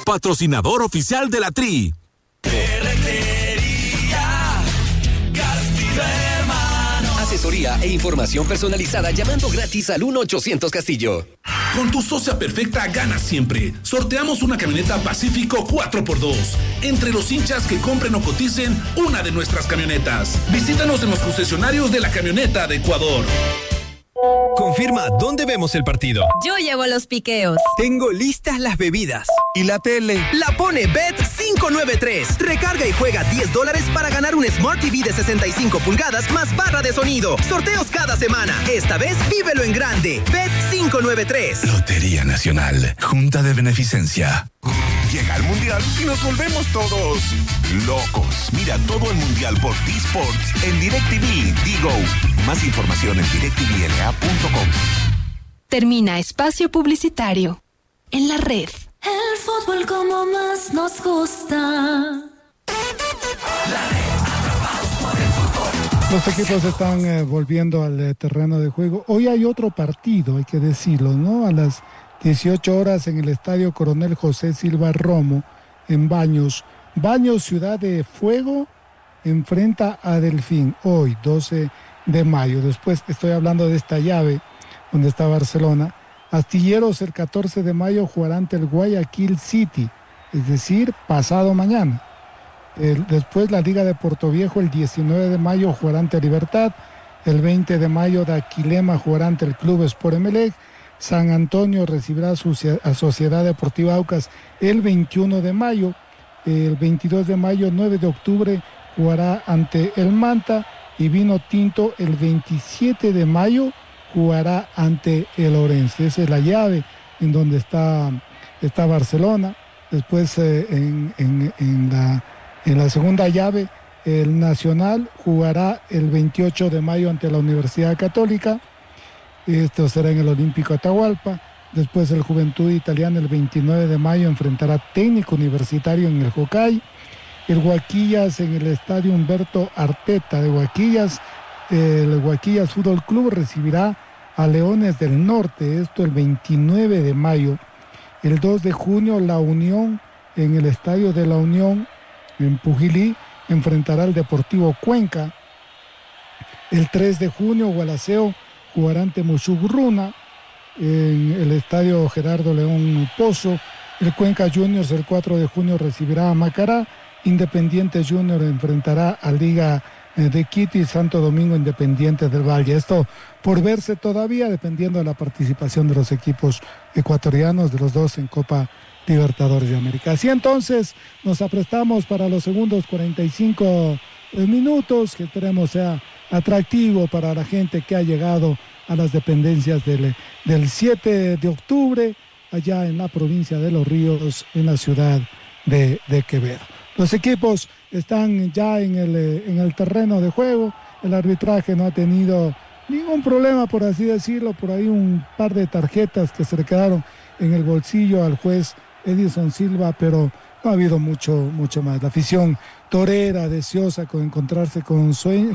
patrocinador oficial de la Tri. Asesoría e información personalizada llamando gratis al 1-800 Castillo. Con tu socia perfecta ganas siempre. Sorteamos una camioneta Pacífico 4x2. Entre los hinchas que compren o coticen una de nuestras camionetas. Visítanos en los concesionarios de la camioneta de Ecuador. Confirma dónde vemos el partido. Yo llevo los piqueos. Tengo listas las bebidas. ¿Y la tele? La pone Bet593. Recarga y juega $10 para ganar un Smart TV de 65 pulgadas más barra de sonido. Sorteos cada semana. Esta vez vívelo en grande. Bet593. Lotería Nacional. Junta de Beneficencia. Llega el Mundial y nos volvemos todos locos. Mira todo el Mundial por T-Sports en DirecTV Digo. Más información en directvla.com. Termina espacio publicitario en la red. El fútbol como más nos gusta. Los equipos están volviendo al terreno de juego. Hoy hay otro partido, hay que decirlo, ¿no? A las 18 horas en el Estadio Coronel José Silva Romo, en Baños. Baños, Ciudad de Fuego, enfrenta a Delfín, hoy, 12 de mayo. Después estoy hablando de esta llave, donde está Barcelona. Astilleros, el 14 de mayo, jugará ante el Guayaquil City, es decir, pasado mañana. Después la Liga de Portoviejo, el 19 de mayo, jugará ante Libertad. El 20 de mayo, Daquilema jugará ante el Club Sport Emelec. San Antonio recibirá a Sociedad Deportiva Aucas el 21 de mayo. El 22 de mayo, 9 de octubre, jugará ante el Manta. Y Vino Tinto, el 27 de mayo, jugará ante el Orense. Esa es la llave en donde está Barcelona. Después en la segunda llave, el Nacional jugará el 28 de mayo ante la Universidad Católica. Esto será en el Olímpico Atahualpa. Después el Juventud Italiana el 29 de mayo enfrentará Técnico Universitario en el Jocay. El Huaquillas en el Estadio Humberto Arteta de Huaquillas. El Huaquillas Fútbol Club recibirá a Leones del Norte, esto el 29 de mayo. El 2 de junio La Unión en el Estadio de La Unión en Pujilí enfrentará al Deportivo Cuenca. El 3 de junio Gualaceo jugará ante Musugruna en el Estadio Gerardo León Pozo. El Cuenca Juniors el 4 de junio recibirá a Macará. Independiente Junior enfrentará a Liga de Quito y Santo Domingo Independiente del Valle. Esto por verse todavía, dependiendo de la participación de los equipos ecuatorianos, de los dos en Copa Libertadores de América. Así entonces nos aprestamos para los segundos 45 minutos, que esperemos sea atractivo para la gente que ha llegado a las dependencias del 7 de octubre, allá en la provincia de Los Ríos, en la ciudad de Quevedo. Los equipos están ya en el terreno de juego. El arbitraje no ha tenido ningún problema, por así decirlo. Por ahí un par de tarjetas que se le quedaron en el bolsillo al juez Edison Silva, pero no ha habido mucho más. La afición torera, deseosa con encontrarse con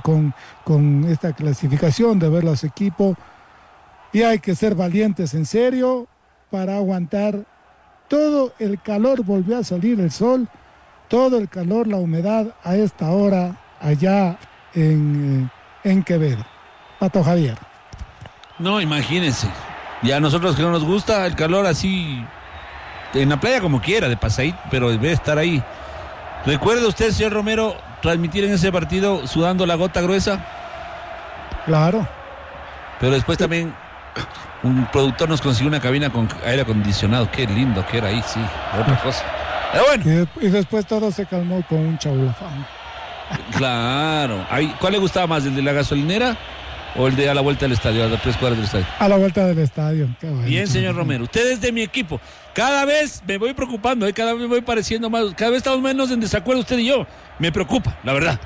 esta clasificación, de ver los equipos. Y hay que ser valientes en serio para aguantar todo el calor. Volvió a salir el sol. Todo el calor, la humedad a esta hora allá en Quevedo. Pato Javier. No, imagínense. Ya a nosotros que no nos gusta el calor así, en la playa como quiera, de pasadito, pero debe estar ahí. ¿Recuerda usted, señor Romero, transmitir en ese partido sudando la gota gruesa? Claro. Pero después también un productor nos consiguió una cabina con aire acondicionado. Qué lindo que era ahí, sí, otra cosa. Pero bueno. Y después todo se calmó con un chaulafán. Claro. ¿Cuál le gustaba más, el de la gasolinera o el de a la vuelta del estadio, a las 3 cuadras del estadio? A la vuelta del estadio. Qué bueno. Bien, señor Romero. Usted es de mi equipo. Cada vez me voy preocupando, cada vez me voy pareciendo más, cada vez estamos menos en desacuerdo usted y yo. Me preocupa, la verdad.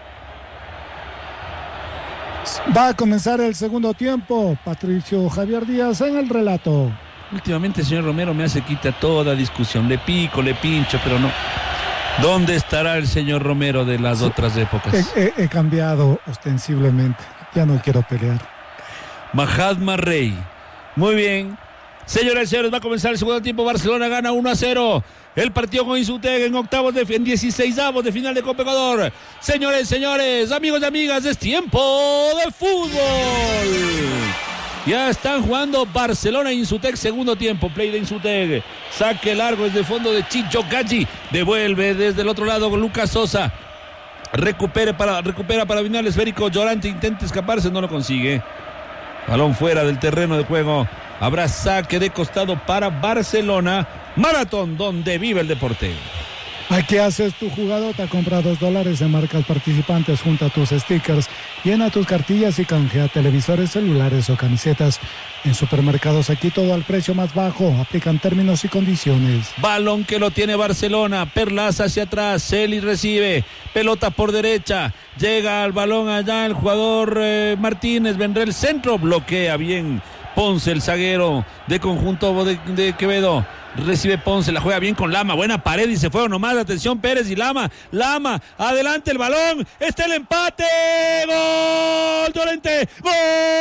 Va a comenzar el segundo tiempo. Patricio Javier Díaz en el relato. Últimamente, señor Romero, me hace quita toda discusión. Le pico, le pincho, pero no. ¿Dónde estará el señor Romero de las otras épocas? He cambiado ostensiblemente. Ya no quiero pelear. Mahatma Rey. Muy bien. Señoras y señores, va a comenzar el segundo tiempo. Barcelona gana 1-0. El partido con Insutec en 16avos de final de Copa Ecuador. Señores, señores, amigos y amigas, es tiempo de fútbol. Ya están jugando Barcelona e Insutec, segundo tiempo. Play de Insutec. Saque largo desde el fondo de Chicho Gaggi. Devuelve desde el otro lado con Lucas Sosa. Recupera para Vinal esférico. Llorante intenta escaparse, no lo consigue. Balón fuera del terreno de juego. Habrá saque de costado para Barcelona. Maratón donde vive el deporte. Aquí haces tu jugadota, compra $2 en marcas participantes, junta tus stickers, llena tus cartillas y canjea televisores, celulares o camisetas. En Supermercados Aquí todo al precio más bajo, aplican términos y condiciones. Balón que lo tiene Barcelona, Perlaza hacia atrás, Celi recibe, pelota por derecha, llega al balón allá el jugador Martínez, vendrá el centro, bloquea bien Ponce, el zaguero de conjunto de Quevedo. Recibe Ponce, la juega bien con Lama, buena pared y se fue nomás, atención Pérez y Lama, adelante el balón, está el empate, gol, Llorente, gol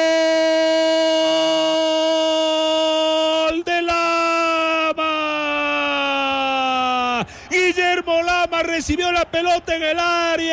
de Lama, Guillermo Lama recibió la pelota en el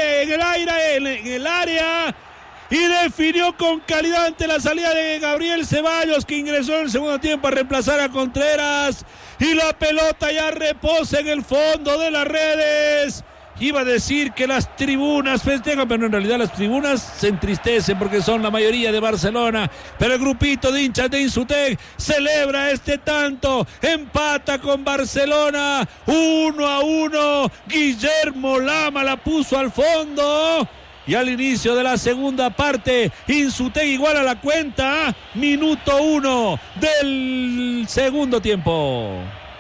área, y definió con calidad ante la salida de Gabriel Ceballos, que ingresó en el segundo tiempo a reemplazar a Contreras, y la pelota ya reposa en el fondo de las redes. Iba a decir que las tribunas festejan, pero en realidad las tribunas se entristecen porque son la mayoría de Barcelona, pero el grupito de hinchas de Insutec celebra este tanto, empata con Barcelona 1-1, Guillermo Lama la puso al fondo. Y al inicio de la segunda parte, Insutec iguala la cuenta, minuto 1 del segundo tiempo.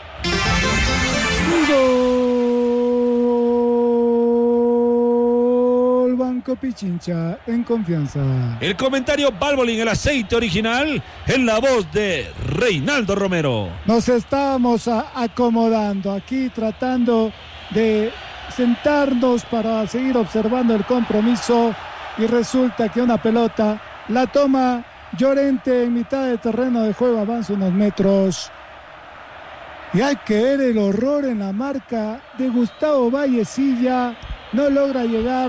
Gol Banco Pichincha en confianza. El comentario Valvoline, el aceite original, en la voz de Reinaldo Romero. Nos estábamos acomodando aquí, tratando de sentarnos para seguir observando el compromiso, y resulta que una pelota la toma Llorente en mitad de terreno de juego, avanza unos metros y hay que ver el horror en la marca de Gustavo Vallecilla, no logra llegar,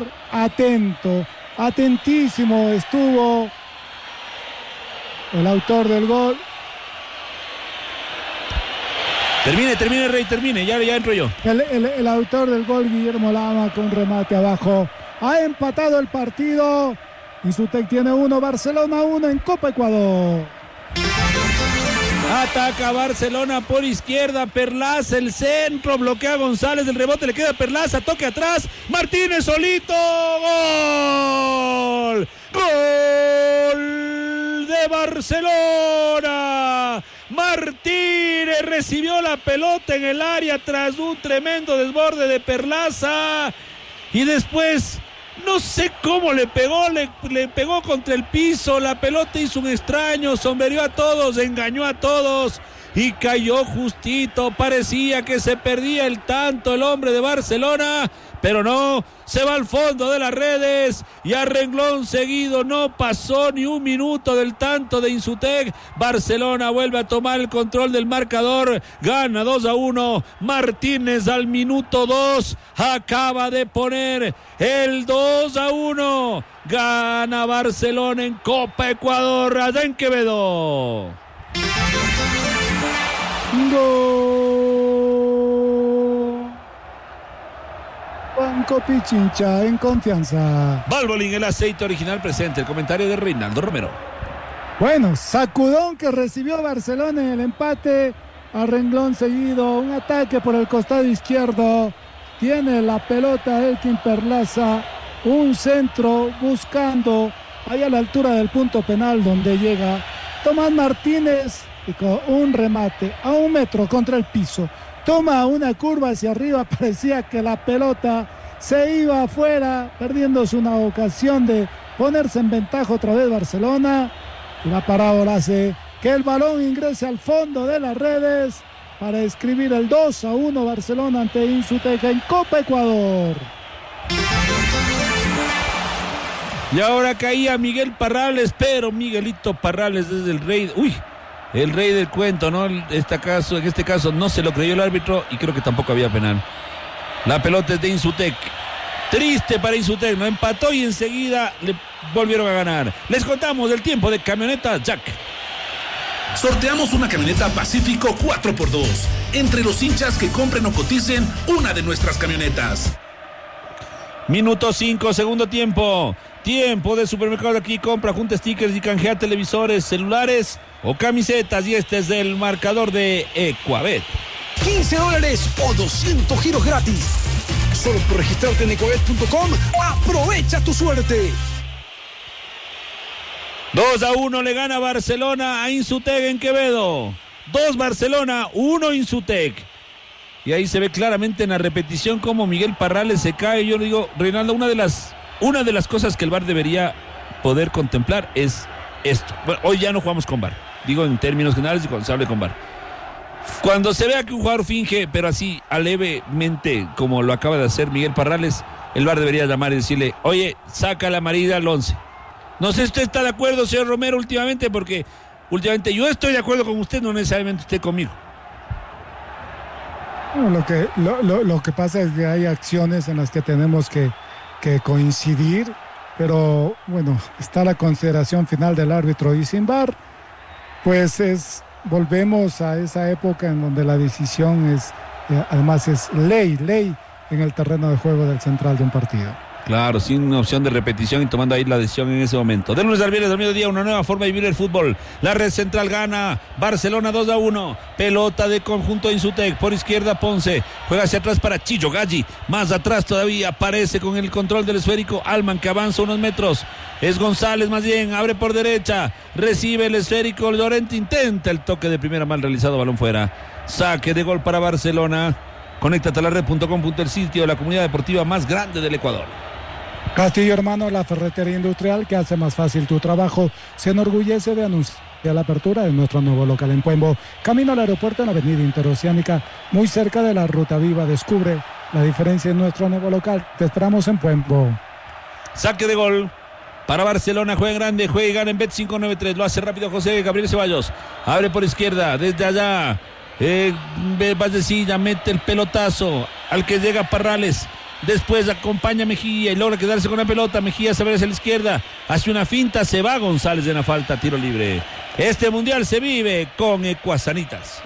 atentísimo estuvo el autor del gol. Termine, Rey, termine, ya entro yo. El autor del gol, Guillermo Lama, con remate abajo. Ha empatado el partido. Insutec tiene 1, Barcelona 1 en Copa Ecuador. Ataca Barcelona por izquierda, Perlaza, el centro, bloquea a González, el rebote le queda a Perlaza, toque atrás, Martínez solito, gol de Barcelona. Martínez recibió la pelota en el área tras un tremendo desborde de Perlaza y después no sé cómo le pegó contra el piso, la pelota hizo un extraño, sombreó a todos, engañó a todos y cayó justito. Parecía que se perdía el tanto el hombre de Barcelona, pero no, se va al fondo de las redes y a renglón seguido no pasó ni un minuto del tanto de Insutec. Barcelona vuelve a tomar el control del marcador, gana 2-1. Martínez al minuto 2 acaba de poner el 2-1. Gana Barcelona en Copa Ecuador, allá en Quevedo. Banco Pichincha en confianza. Valvoline, el aceite original presente. El comentario de Reinaldo Romero. Bueno, sacudón que recibió Barcelona en el empate. A renglón seguido, un ataque por el costado izquierdo. Tiene la pelota Elkin Perlaza. Un centro buscando ahí a la altura del punto penal donde llega Tomás Martínez y con un remate a 1 metro contra el piso. Toma una curva hacia arriba, parecía que la pelota se iba afuera, perdiéndose una ocasión de ponerse en ventaja otra vez Barcelona. Y la parábola hace que el balón ingrese al fondo de las redes para escribir el 2-1 Barcelona ante Insutec en Copa Ecuador. Y ahora caía Miguel Parrales, pero Miguelito Parrales desde el Rey. Uy, el rey del cuento, ¿no? En este caso no se lo creyó el árbitro y creo que tampoco había penal. La pelota es de Insutec. Triste para Insutec, no empató y enseguida le volvieron a ganar. Les contamos el tiempo de camioneta Jack. Sorteamos una camioneta Pacífico 4x2 entre los hinchas que compren o coticen una de nuestras camionetas. Minuto 5, segundo tiempo. Tiempo de supermercado aquí. Compra, junta stickers y canjea televisores, celulares o camisetas. Y este es el marcador de Ecuabet. $15 o 200 giros gratis. Solo por registrarte en ecuabet.com. ¡Aprovecha tu suerte! 2-1 le gana Barcelona a Insutec en Quevedo. 2 Barcelona, 1 Insutec. Y ahí se ve claramente en la repetición cómo Miguel Parrales se cae. Yo le digo, Reinaldo, una de las cosas que el VAR debería poder contemplar es esto. Bueno, hoy ya no jugamos con VAR. Digo en términos generales y cuando se hable con VAR. Cuando se vea que un jugador finge, pero así alevemente, como lo acaba de hacer Miguel Parrales, el VAR debería llamar y decirle, oye, saca la amarilla al 11. No sé si usted está de acuerdo, señor Romero, últimamente, porque últimamente yo estoy de acuerdo con usted, no necesariamente usted conmigo. Bueno, lo que pasa es que hay acciones en las que tenemos que coincidir, pero bueno, está la consideración final del árbitro y sin VAR, pues volvemos a esa época en donde la decisión además es ley en el terreno de juego del central de un partido. Claro, sin opción de repetición y tomando ahí la decisión en ese momento. De lunes al viernes al mediodía, una nueva forma de vivir el fútbol. La Red Central gana. Barcelona 2-1. Pelota de conjunto de Insutec. Por izquierda Ponce. Juega hacia atrás para Chillo Galli. Más atrás todavía aparece con el control del esférico Alman, que avanza unos metros. Es González más bien. Abre por derecha. Recibe el esférico. Llorente intenta el toque de primera, mal realizado. Balón fuera. Saque de gol para Barcelona. Conéctate a la red.com.el, sitio de la comunidad deportiva más grande del Ecuador. Castillo Hermano, la ferretería industrial que hace más fácil tu trabajo, se enorgullece de anunciar la apertura de nuestro nuevo local en Puembo, camino al aeropuerto en la avenida Interoceánica, muy cerca de la Ruta Viva. Descubre la diferencia en nuestro nuevo local. Te esperamos en Puembo. Saque de gol para Barcelona, juega en grande, juega y gana en Bet593, lo hace rápido José Gabriel Ceballos, abre por izquierda, desde allá, Vallecilla mete el pelotazo al que llega Parrales. Después acompaña a Mejía y logra quedarse con la pelota. Mejía se abre hacia la izquierda, hace una finta, se va González en la falta, tiro libre. Este mundial se vive con Ecuasanitas.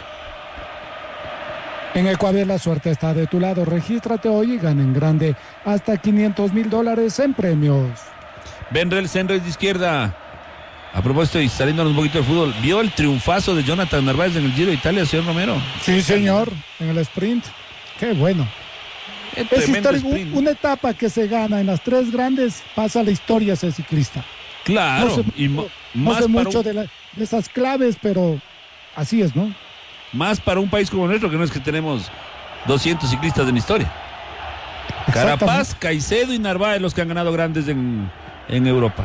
En Ecuador la suerte está de tu lado. Regístrate hoy y gana en grande hasta $500,000 en premios. Benrel Senres de izquierda. A propósito, y saliéndonos un poquito del fútbol, ¿vio el triunfazo de Jonathan Narváez en el Giro de Italia, señor Romero? Sí, señor, en el sprint. Qué bueno. Es histórico, una etapa que se gana en las 3 grandes, pasa a la historia ese ciclista. Claro, no sé mucho de esas claves, pero así es, ¿no? Más para un país como nuestro, que no es que tenemos 200 ciclistas en la historia. Carapaz, Caicedo y Narváez los que han ganado grandes en Europa.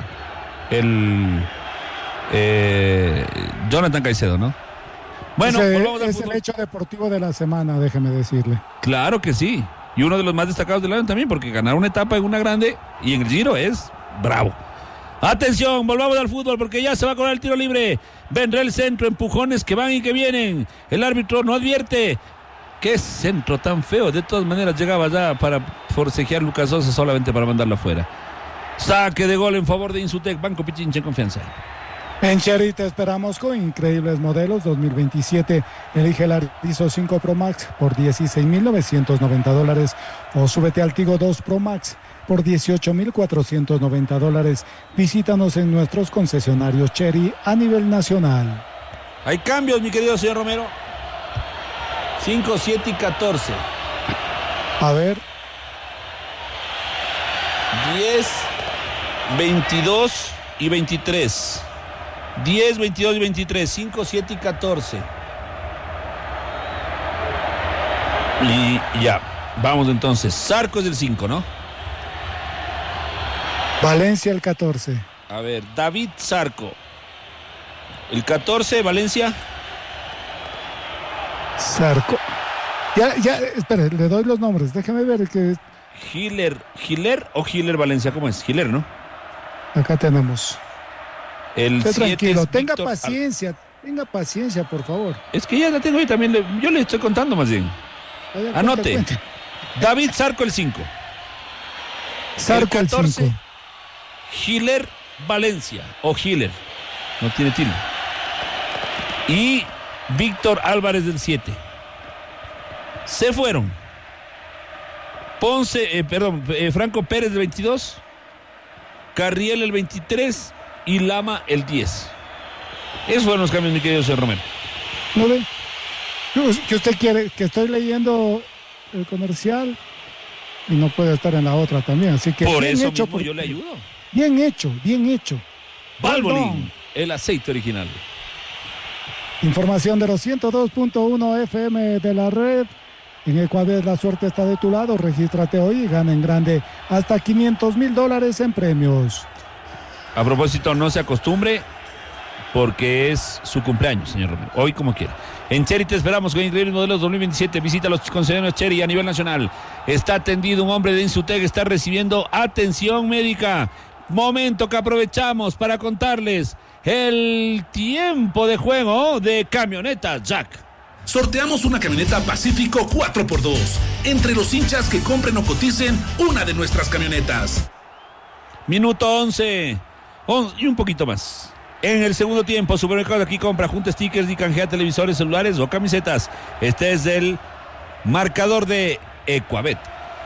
Jonathan Caicedo, ¿no? Bueno, es el hecho deportivo de la semana, déjeme decirle. Claro que sí. Y uno de los más destacados del año también, porque ganar una etapa en una grande y en el Giro es bravo. Atención, volvamos al fútbol porque ya se va a cobrar el tiro libre. Benrel centro, empujones que van y que vienen. El árbitro no advierte. Qué centro tan feo. De todas maneras llegaba ya para forcejear Lucas Sosa solamente para mandarlo afuera. Saque de gol en favor de Insutec. Banco Pichincha en confianza. En Cherry te esperamos con increíbles modelos 2027. Elige el Arizo 5 Pro Max por $16,990 o súbete al Tigo 2 Pro Max por $18,490. Visítanos en nuestros concesionarios Cherry a nivel nacional. Hay cambios, mi querido señor Romero. 5, 7 y 14. A ver. 10, 22 y 23. 10, 22 y 23, 5, 7 y 14. Y ya, vamos entonces. Zarco es el 5, ¿no? Valencia el 14. A ver, David Zarco. El 14, Valencia. Zarco. Ya, espere, le doy los nombres. Déjeme ver que... Giler o Giler Valencia, ¿cómo es? Giler, ¿no? Acá tenemos. El 7 tranquilo, tenga paciencia. Tenga paciencia, por favor. Es que ya la tengo ahí también. Yo le estoy contando más bien. Vaya, Anote. cuente. David Zarco el 5. Zarco el 14. 5. Giler Valencia. O Giler. No tiene tilde. Y Víctor Álvarez del 7. Se fueron. Franco Pérez del 22. Carriel el 23. Y Lama el 10. Esos fueron los cambios, mi querido señor Romero. ¿No ve? Que usted quiere, que estoy leyendo el comercial y no puede estar en la otra también, así que por bien eso hecho, mismo yo le ayudo. Bien hecho, bien hecho. Valvoline, el aceite original. Información de los 102.1 FM de la red. En Ecuador la suerte está de tu lado. Regístrate hoy y gana en grande hasta $500,000 en premios. A propósito, no se acostumbre porque es su cumpleaños, señor Romero. Hoy como quiera. En Chery te esperamos con increíbles modelos 2027. Visita los concesionarios Chery a nivel nacional. Está atendido un hombre de Insutec, está recibiendo atención médica. Momento que aprovechamos para contarles el tiempo de juego de Camionetas Jack. Sorteamos una camioneta Pacífico 4x2 entre los hinchas que compren o coticen una de nuestras camionetas. Minuto 11 y un poquito más. En el segundo tiempo, Supermercado de Aquí compra, junta stickers y canjea televisores, celulares o camisetas. Este es el marcador de Ecuabet.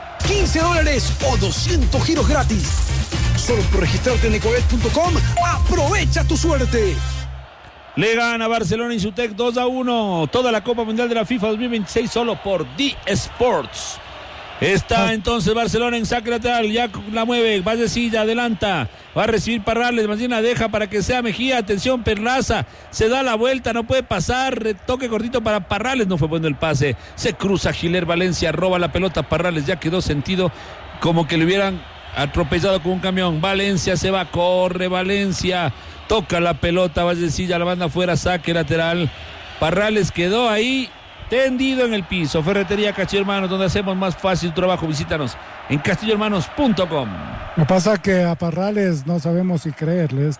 $15 o 200 giros gratis. Solo por registrarte en ecuabet.com. ¡Aprovecha tu suerte! Le gana Barcelona Insutec 2-1. Toda la Copa Mundial de la FIFA 2026 solo por D-Sports. Está entonces Barcelona en saque lateral, ya la mueve, va de silla, adelanta, va a recibir Parrales, más bien la deja para que sea Mejía, atención Perlaza, se da la vuelta, no puede pasar, retoque cortito para Parrales, no fue bueno el pase, se cruza Giler Valencia, roba la pelota, Parrales ya quedó sentido como que le hubieran atropellado con un camión, Valencia se va, corre Valencia, toca la pelota, va de silla, la banda afuera, saque lateral, Parrales quedó ahí, tendido en el piso. Ferretería Castillo Hermanos, donde hacemos más fácil tu trabajo. Visítanos en castillohermanos.com. Lo que pasa es que a Parrales no sabemos si creerles.